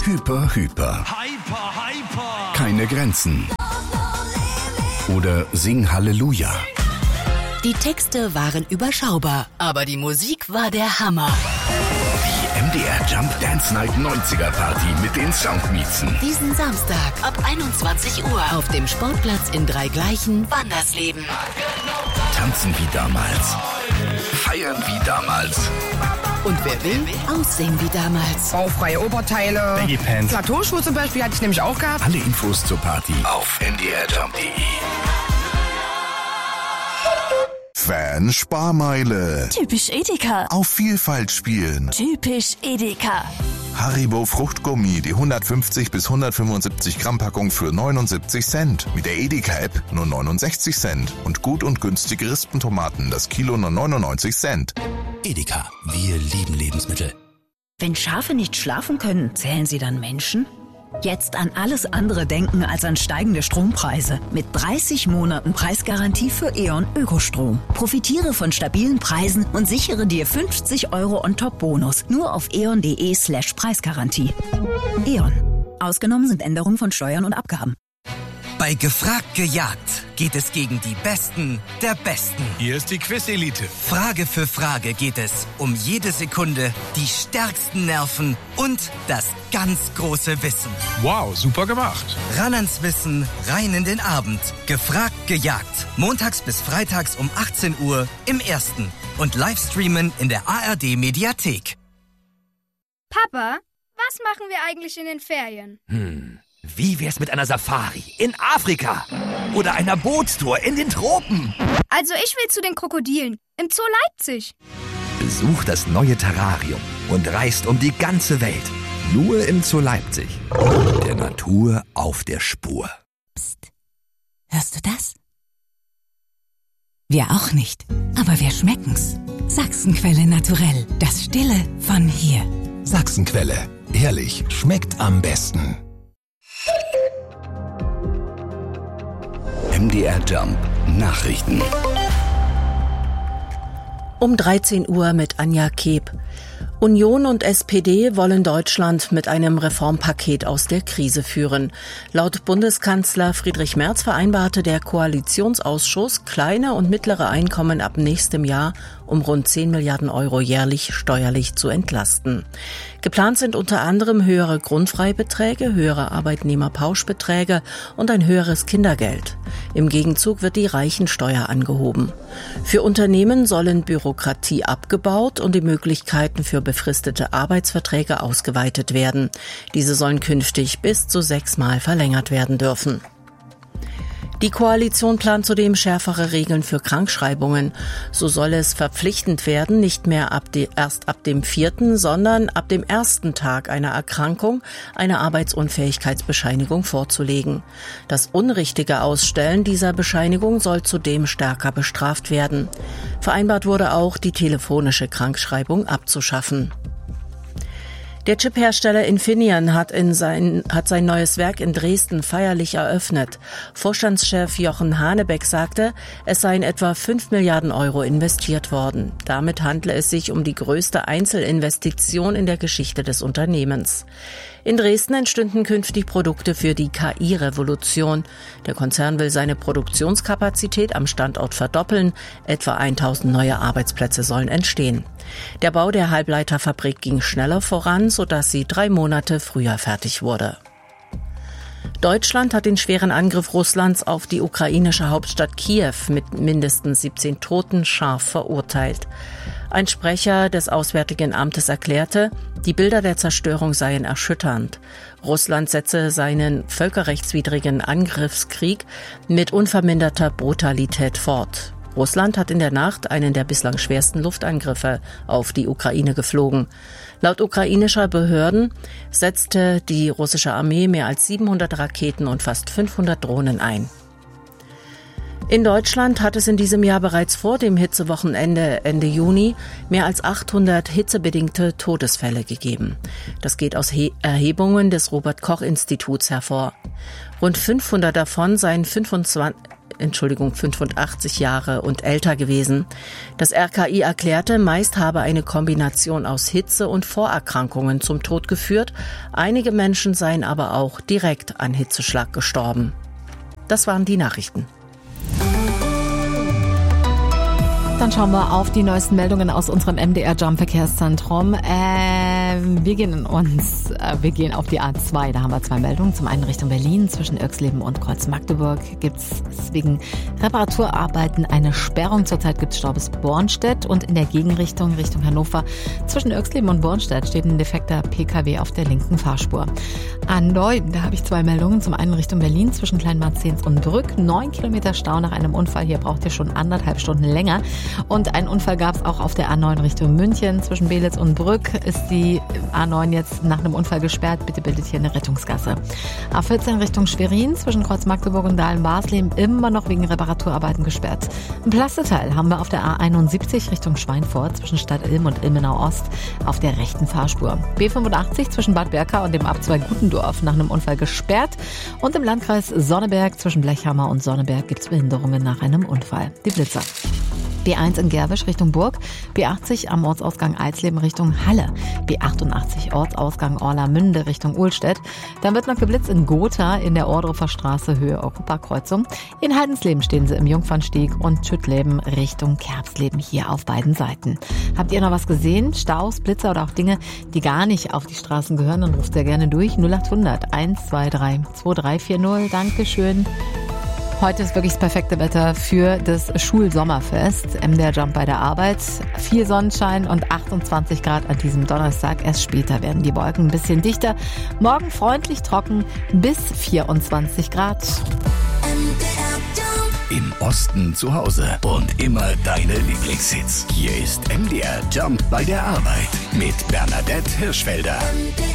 Hyper. Hyper. Keine Grenzen. Oder Sing Halleluja. Die Texte waren überschaubar, aber die Musik war der Hammer. Die MDR Jump Dance Night 90er Party mit den Soundmiezen. Diesen Samstag ab 21 Uhr auf dem Sportplatz in Dreigleichen, Wandersleben. Tanzen wie damals. Feiern wie damals. Und wer will, aussehen wie damals. Baufreie Oberteile. Baggy-Pants. Plateauschuhe zum Beispiel hatte ich nämlich auch gehabt. Alle Infos zur Party auf ndrjump.de. Fan-Sparmeile. Typisch Edeka. Auf Vielfalt spielen. Typisch Edeka. Haribo Fruchtgummi, die 150 bis 175 Gramm Packung für 79 Cent. Mit der Edeka-App nur 69 Cent. Und gut und günstige Rispentomaten, das Kilo nur 99 Cent. Edeka, wir lieben Lebensmittel. Wenn Schafe nicht schlafen können, zählen sie dann Menschen? Jetzt an alles andere denken als an steigende Strompreise. Mit 30 Monaten Preisgarantie für E.ON Ökostrom. Profitiere von stabilen Preisen und sichere dir 50 € on-top-Bonus. Nur auf eon.de/Preisgarantie. E.ON. Ausgenommen sind Änderungen von Steuern und Abgaben. Bei Gefragt gejagt geht es gegen die Besten der Besten. Hier ist die Quiz-Elite. Frage für Frage geht es um jede Sekunde, die stärksten Nerven und das ganz große Wissen. Wow, super gemacht. Ran ans Wissen, rein in den Abend. Gefragt gejagt. Montags bis freitags um 18 Uhr im Ersten. Und Livestreamen in der ARD-Mediathek. Papa, was machen wir eigentlich in den Ferien? Wie wär's mit einer Safari in Afrika? Oder einer Bootstour in den Tropen? Also ich will zu den Krokodilen im Zoo Leipzig. Besucht das neue Terrarium und reist um die ganze Welt. Nur im Zoo Leipzig. Der Natur auf der Spur. Psst. Hörst du das? Wir auch nicht, aber wir schmecken's. Sachsenquelle naturell, das Stille von hier. Sachsenquelle. Ehrlich, schmeckt am besten. MDR Jump Nachrichten. Um 13 Uhr mit Anja Keb. Union und SPD wollen Deutschland mit einem Reformpaket aus der Krise führen. Laut Bundeskanzler Friedrich Merz vereinbarte der Koalitionsausschuss, kleine und mittlere Einkommen ab nächstem Jahr um rund 10 Milliarden € jährlich steuerlich zu entlasten. Geplant sind unter anderem höhere Grundfreibeträge, höhere Arbeitnehmerpauschbeträge und ein höheres Kindergeld. Im Gegenzug wird die Reichensteuer angehoben. Für Unternehmen sollen Bürokratie abgebaut und die Möglichkeiten für befristete Arbeitsverträge ausgeweitet werden. Diese sollen künftig bis zu 6-mal verlängert werden dürfen. Die Koalition plant zudem schärfere Regeln für Krankschreibungen. So soll es verpflichtend werden, nicht mehr erst ab dem 4., sondern ab dem 1. Tag einer Erkrankung eine Arbeitsunfähigkeitsbescheinigung vorzulegen. Das unrichtige Ausstellen dieser Bescheinigung soll zudem stärker bestraft werden. Vereinbart wurde auch, die telefonische Krankschreibung abzuschaffen. Der Chiphersteller Infineon hat sein neues Werk in Dresden feierlich eröffnet. Vorstandschef Jochen Hanebeck sagte, es seien etwa 5 Milliarden € investiert worden. Damit handle es sich um die größte Einzelinvestition in der Geschichte des Unternehmens. In Dresden entstünden künftig Produkte für die KI-Revolution. Der Konzern will seine Produktionskapazität am Standort verdoppeln. Etwa 1000 neue Arbeitsplätze sollen entstehen. Der Bau der Halbleiterfabrik ging schneller voran, sodass sie 3 Monate früher fertig wurde. Deutschland hat den schweren Angriff Russlands auf die ukrainische Hauptstadt Kiew mit mindestens 17 Toten scharf verurteilt. Ein Sprecher des Auswärtigen Amtes erklärte, die Bilder der Zerstörung seien erschütternd. Russland setze seinen völkerrechtswidrigen Angriffskrieg mit unverminderter Brutalität fort. Russland hat in der Nacht einen der bislang schwersten Luftangriffe auf die Ukraine geflogen. Laut ukrainischer Behörden setzte die russische Armee mehr als 700 Raketen und fast 500 Drohnen ein. In Deutschland hat es in diesem Jahr bereits vor dem Hitzewochenende Ende Juni mehr als 800 hitzebedingte Todesfälle gegeben. Das geht aus Erhebungen des Robert-Koch-Instituts hervor. Rund 500 davon seien 85 Jahre und älter gewesen. Das RKI erklärte, meist habe eine Kombination aus Hitze und Vorerkrankungen zum Tod geführt. Einige Menschen seien aber auch direkt an Hitzeschlag gestorben. Das waren die Nachrichten. Dann schauen wir auf die neuesten Meldungen aus unserem MDR Jump Verkehrszentrum. Wir gehen auf die A2. Da haben wir 2 Meldungen. Zum einen Richtung Berlin. Zwischen Irxleben und Kreuz-Magdeburg gibt es wegen Reparaturarbeiten eine Sperrung. Zurzeit gibt es Stau bis Bornstedt. Und in der Gegenrichtung Richtung Hannover zwischen Irxleben und Bornstedt steht ein defekter PKW auf der linken Fahrspur. A9, da habe ich 2 Meldungen. Zum einen Richtung Berlin zwischen Kleinmarzens und Brück. 9 Kilometer Stau nach einem Unfall. Hier braucht ihr schon 1,5 Stunden länger. Und einen Unfall gab es auch auf der A9 Richtung München. Zwischen Belitz und Brück ist die A9 jetzt nach einem Unfall gesperrt. Bitte bildet hier eine Rettungsgasse. A14 Richtung Schwerin zwischen Kreuz-Magdeburg und Dahlen-Barsleben immer noch wegen Reparaturarbeiten gesperrt. Ein Plasteteil haben wir auf der A71 Richtung Schweinfurt zwischen Stadt Ilm und Ilmenau Ost auf der rechten Fahrspur. B85 zwischen Bad Berka und dem Abzweig Gutendorf nach einem Unfall gesperrt. Und im Landkreis Sonneberg zwischen Blechhammer und Sonneberg gibt es Behinderungen nach einem Unfall. Die Blitzer. B1 in Gerwisch Richtung Burg, B80 am Ortsausgang Eisleben Richtung Halle, B88 Ortsausgang Orlamünde Richtung Uhlstedt. Dann wird noch geblitzt in Gotha in der Ohrdruffer Straße Höhe Europakreuzung. In Heidensleben stehen sie im Jungfernstieg und Schüttleben Richtung Kerbsleben hier auf beiden Seiten. Habt ihr noch was gesehen? Staus, Blitzer oder auch Dinge, die gar nicht auf die Straßen gehören? Dann ruft sehr gerne durch 0800 123 2340. Dankeschön. Heute ist wirklich das perfekte Wetter für das Schulsommerfest. MDR Jump bei der Arbeit. Viel Sonnenschein und 28 Grad an diesem Donnerstag. Erst später werden die Wolken ein bisschen dichter. Morgen freundlich trocken bis 24 Grad. Im Osten zu Hause und immer deine Lieblingshits. Hier ist MDR Jump bei der Arbeit mit Bernadette Hirschfelder.